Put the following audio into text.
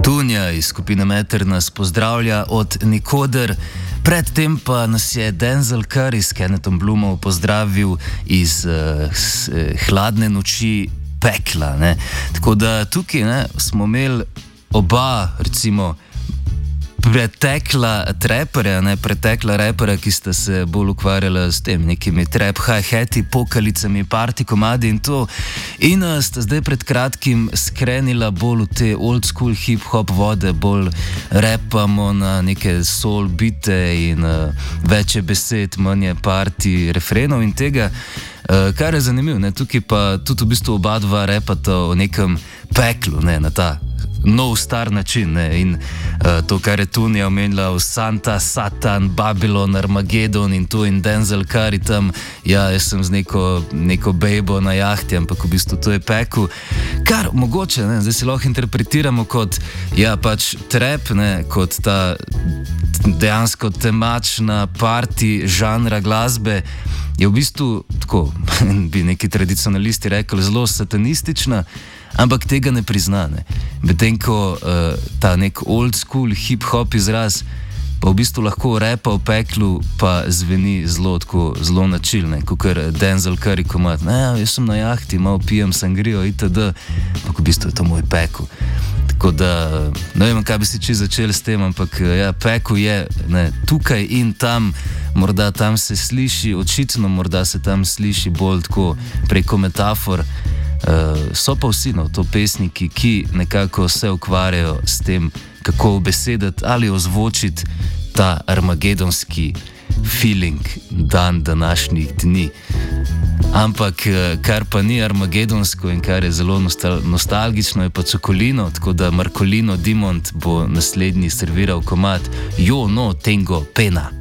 Tunja iz skupine Meter nas pozdravlja od nikoder. Predtem pa nas je Denzel Curry s Kennethom Bloomom pozdravil iz hladne noči pekla. Ne? Tako da tukaj smo imeli oba, recimo, pretekla repera, ki sta se bolj ukvarjala s tem nekimi trap, hi-hati, pokalicami, party komadi in to. In sta zdaj pred kratkim skrenila bolj v te old school hip-hop vode, bolj repamo na neke soul bite in več je besed, manj je party refrenov in tega. Kar je zanimivo, tukaj pa tudi v bistvu oba dva repata o nekem peklu, na ta nov star način. In to, kar je Tunja omenila v Santa, Satan, Babylon, Armagedon in to in Denzel Curry tam, jaz sem z neko bejbo na jahti, ampak v bistvu to je pekel. Kar mogoče, zdaj si lahko interpretiramo kot, pač trap, kot ta dejansko temačna party žanra glasbe, je v bistvu, tako bi neki tradicionalisti rekli, zelo satanistična, ampak tega ne prizna. Medtem ko ta nek old school hip-hop izraz pa v bistvu lahko repa v peklu, pa zveni zelo načilne, kot Denzel Curry komad. Jaz sem na jahti, malo pijem sangrijo itd., ampak v bistvu je to moj pekel. Tako da, ne vem, kaj bi si začeli s tem, ampak pekel je tukaj in tam, morda tam se sliši, očitno morda se tam sliši bolj tako preko metafor. So pa vsi to pesniki, ki nekako se ukvarjajo s tem, kako obesediti ali ozvočiti ta armagedonski feeling dan današnjih dni. Ampak kar pa ni armagedonsko in kar je zelo nostalgično, je pa Cocolino, tako da Marcolino Dimond bo naslednji serviral komad Jo no tengo pena.